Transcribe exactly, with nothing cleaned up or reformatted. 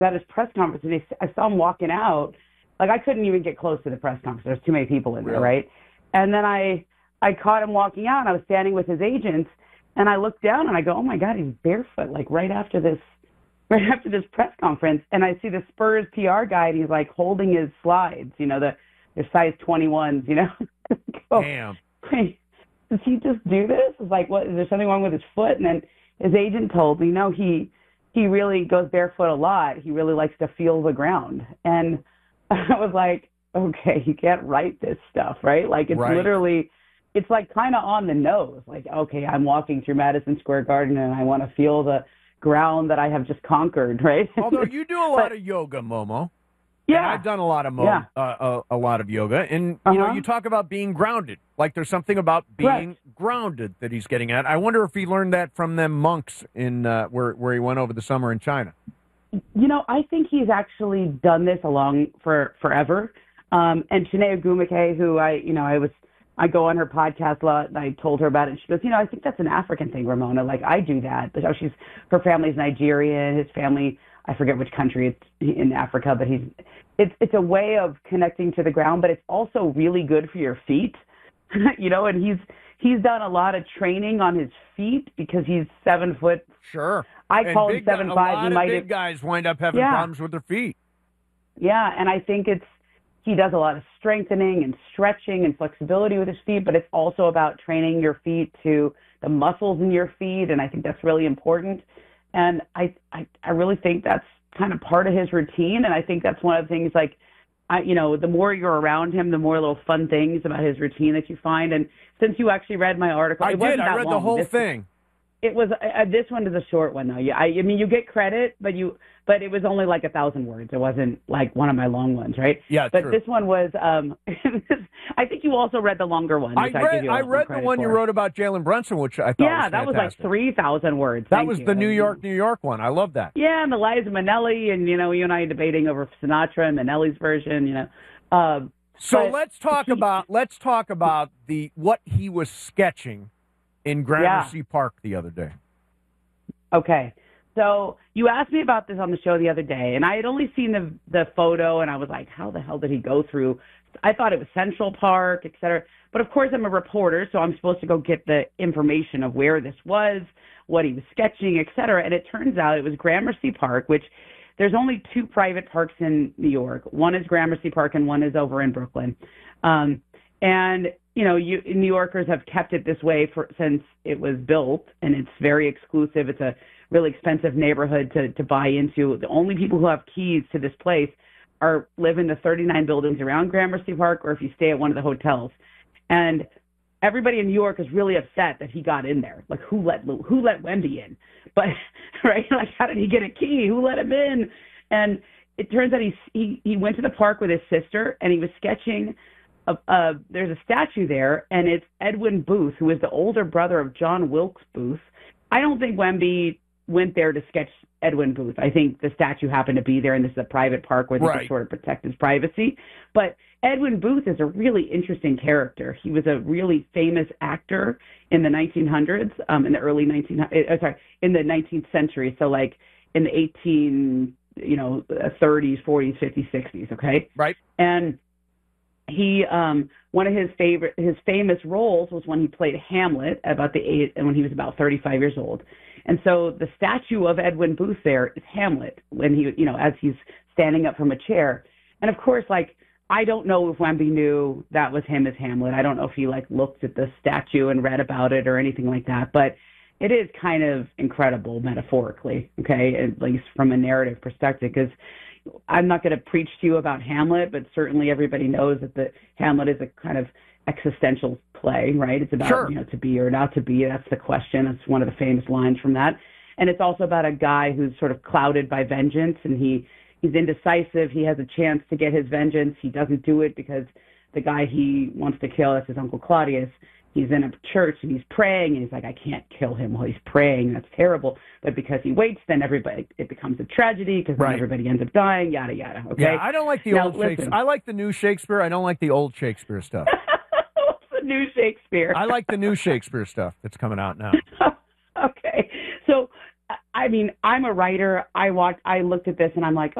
at his press conference, and I saw him walking out. Like, I couldn't even get close to the press conference. There's too many people in there, Really? right? And then I I caught him walking out, and I was standing with his agents, and I looked down, and I go, oh, my God, he's barefoot, like, right after this right after this press conference. And I see the Spurs P R guy, and he's, like, holding his slides, you know, the, the size twenty-ones, you know? Go, Damn. Wait, does he just do this? It's like, what, is there something wrong with his foot? And then his agent told me, no, he he really goes barefoot a lot. He really likes to feel the ground. And I was like, okay, you can't write this stuff, right? Like, it's Right. literally, it's like kind of on the nose. Like, okay, I'm walking through Madison Square Garden and I want to feel the ground that I have just conquered, right? Although you do a lot But- of yoga, Momo. Yeah. And I've done a lot of mo- Yeah. uh, a, a lot of yoga, and you know, Uh-huh. you talk about being grounded. Like there's something about being Right. grounded that he's getting at. I wonder if he learned that from them monks in uh, where where he went over the summer in China. You know, I think he's actually done this along for forever. Um, and Chinea Gumake, who I, you know, I was, I go on her podcast a lot, and I told her about it. And she goes, you know, I think that's an African thing, Ramona. Like, I do that. But she's, her family's Nigerian. His family, I forget which country it's in Africa, but he's, it's, it's a way of connecting to the ground, but it's also really good for your feet, you know. And he's, he's done a lot of training on his feet because he's seven foot. Sure. I And call him big guy- seven A five. lot He of might big have, guys wind up having Yeah. problems with their feet. Yeah, and I think it's he does a lot of strengthening and stretching and flexibility with his feet, but it's also about training your feet to the muscles in your feet, and I think that's really important. And I I, I really think that's kind of part of his routine, and I think that's one of the things, like, I you know, the more you're around him, the more little fun things about his routine that you find. And since you actually read my article, I it wasn't did. I that read long. the whole This- thing. It was uh, this one is a short one though. Yeah, I, I mean you get credit, but you but it was only like a thousand words. It wasn't like one of my long ones, right? Yeah, But true. this one was. Um, I think you also read the longer one. I Which I, read. give you a I lot read the credit one you for. wrote about Jalen Brunson, which I thought Yeah, was that was like fantastic. three thousand words. That Thank was you. the New York, New York one. I love that. Yeah, and the Liza Minnelli, and you know, you and I are debating over Sinatra and Minnelli's version. You know. Um, So but let's talk he- about let's talk about the what he was sketching in Gramercy Park the other day. Okay. So you asked me about this on the show the other day, and I had only seen the the photo, and I was like, how the hell did he go through? I thought it was Central Park, et cetera. But, of course, I'm a reporter, so I'm supposed to go get the information of where this was, what he was sketching, et cetera. And it turns out it was Gramercy Park, which there's only two private parks in New York. One is Gramercy Park, and one is over in Brooklyn. Um, and, you know, you, New Yorkers have kept it this way for since it was built, and it's very exclusive. It's a really expensive neighborhood to, to buy into. The only people who have keys to this place are live in the thirty-nine buildings around Gramercy Park, or if you stay at one of the hotels. And everybody in New York is really upset that he got in there. Like, who let who let Wemby in? But right, like, how did he get a key? Who let him in? And it turns out he he he went to the park with his sister, and he was sketching. A, a, there's a statue there, and it's Edwin Booth, who is the older brother of John Wilkes Booth. I don't think Wemby went there to sketch Edwin Booth. I think the statue happened to be there, and this is a private park where they Right. could sort of protect his privacy. But Edwin Booth is a really interesting character. He was a really famous actor in the nineteen hundreds, um, in the early nineteen, uh, sorry, in the nineteenth century. So like in the eighteen, you know, thirties, forties, fifties, sixties. Okay. Right. And he, um, one of his favorite, his famous roles was when he played Hamlet about the age, when he was about thirty-five years old. And so the statue of Edwin Booth there is Hamlet when he, you know, as he's standing up from a chair. And of course, like, I don't know if Wemby knew that was him as Hamlet. I don't know if he like looked at the statue and read about it or anything like that, but it is kind of incredible metaphorically, okay, at least from a narrative perspective, because I'm not going to preach to you about Hamlet, but certainly everybody knows that the Hamlet is a kind of existential play, right? It's about, Sure. you know, to be or not to be. That's the question. That's one of the famous lines from that. And it's also about a guy who's sort of clouded by vengeance, and he, he's indecisive. He has a chance to get his vengeance. He doesn't do it because the guy he wants to kill, that's his Uncle Claudius, he's in a church and he's praying, and he's like, I can't kill him while he's praying. That's terrible. But because he waits, then everybody, it becomes a tragedy because Right. then everybody ends up dying, yada, yada. Okay? Yeah, I don't like the Now, old Shakespeare. listen. I like the new Shakespeare. I don't like the old Shakespeare stuff. What's the new Shakespeare? I like the new Shakespeare stuff that's coming out now. Okay. So I I mean, I'm a writer. I watched, I looked at this and I'm like,